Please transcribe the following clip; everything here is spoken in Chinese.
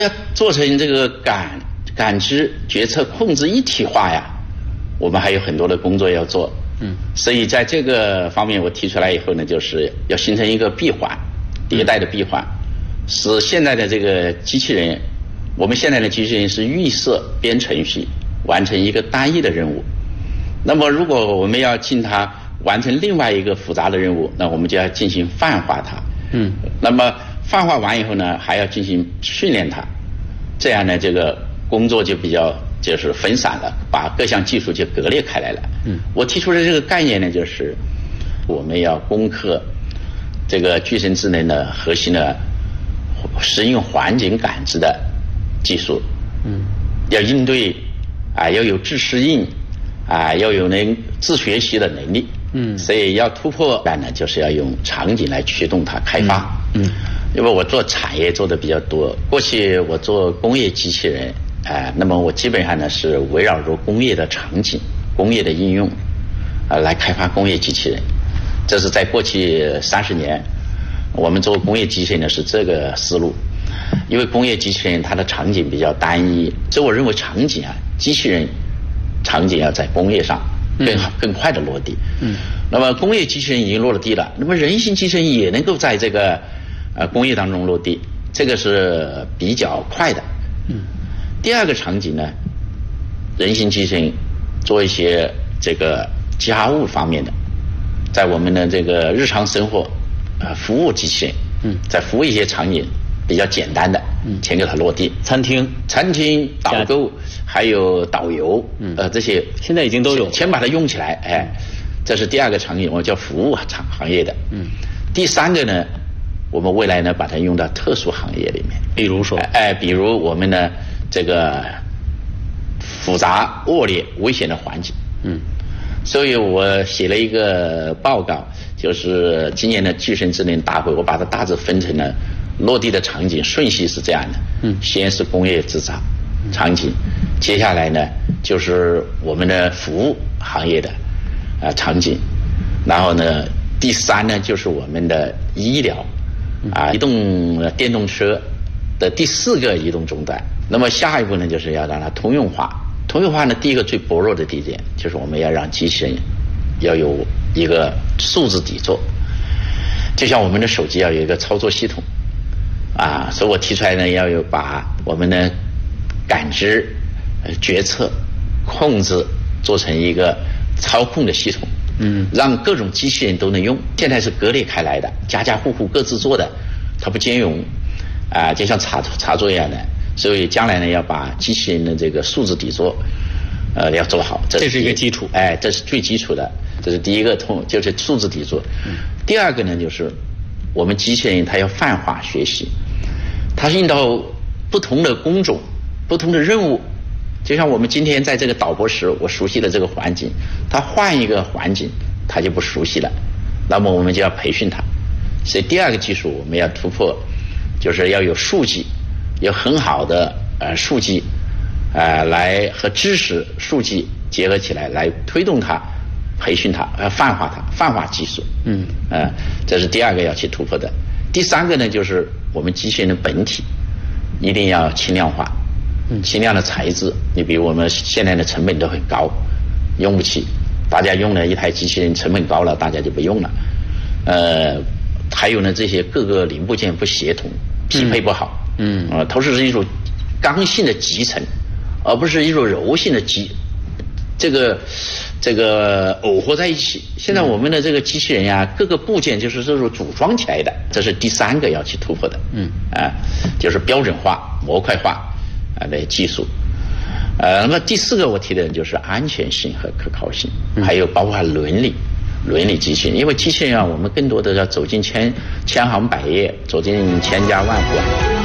要做成这个感知、决策、控制一体化呀，我们还有很多的工作要做。所以在这个方面我提出来以后呢，就是要形成一个闭环，迭代的闭环，使现在的这个机器人，我们现在的机器人是预设编程序，完成一个单一的任务。那么如果我们要进它完成另外一个复杂的任务，那我们就要进行泛化它。那么泛化完以后呢，还要进行训练它，这样呢，这个工作就比较就是分散了，把各项技术就割裂开来了。我提出的这个概念呢，就是我们要攻克这个具身智能的核心的适应环境感知的技术。要应对要有自适应要有能自学习的能力。所以要突破呢，就是要用场景来驱动它开发。因为我做产业做的比较多，过去我做工业机器人那么我基本上呢是围绕着工业的场景、工业的应用来开发工业机器人。这是在过去30年，我们做工业机器人呢是这个思路。因为工业机器人它的场景比较单一，所以我认为场景机器人场景要在工业上更快的落地。那么工业机器人已经落了地了，那么人形机器人也能够在这个工业当中落地，这个是比较快的。第二个场景呢，人形机器人做一些这个家务方面的，在我们的这个日常生活服务机器人，在服务一些场景比较简单的，先给它落地。餐厅导购还有导游，这些现在已经都有， 先把它用起来。这是第二个场景，我叫服务行业的。第三个呢，我们未来呢把它用到特殊行业里面， 比如说， 比如我们的这个复杂、恶劣、危险的环境。所以我写了一个报告，就是今年的具身智能大会，我把它大致分成了落地的场景顺序是这样的。先是工业制造场景，接下来呢就是我们的服务行业的场景，然后呢第三呢就是我们的医疗移动电动车的第4个移动终端。那么下一步呢就是要让它通用化。通用化呢，第一个最薄弱的地点就是我们要让机器人要有一个数字底座，就像我们的手机要有一个操作系统所以我提出来呢，要有把我们的感知、决策、控制做成一个操控的系统，让各种机器人都能用。现在是割裂开来的，家家户户各自做的，它不兼容就像插座一样的。所以将来呢，要把机器人的这个数字底座要做好， 这是一个基础。 这是最基础的，这是第一个就是数字底座。第二个呢，就是我们机器人它要泛化学习，它是遇到不同的工种、不同的任务。就像我们今天在这个导播室，我熟悉了这个环境，它换一个环境，它就不熟悉了，那么我们就要培训它。所以第二个技术我们要突破，就是要有数据。有很好的数据来和知识数据结合起来，来推动它、培训它、泛化它、泛化技术。这是第二个要去突破的。第三个呢，就是我们机器人的本体一定要轻量化，轻量的材质。你比如我们现在的成本都很高，用不起，大家用了一台机器人成本高了，大家就不用了。还有呢，这些各个零部件不协同，匹配不好。它是一种刚性的集成，而不是一种柔性的这个耦合在一起。现在我们的这个机器人各个部件就是这种组装起来的，这是第三个要去突破的。就是标准化、模块化的技术。那么第4个我提的就是安全性和可靠性，还有包括伦理机器人。因为机器人我们更多的要走进千行百业，走进千家万户。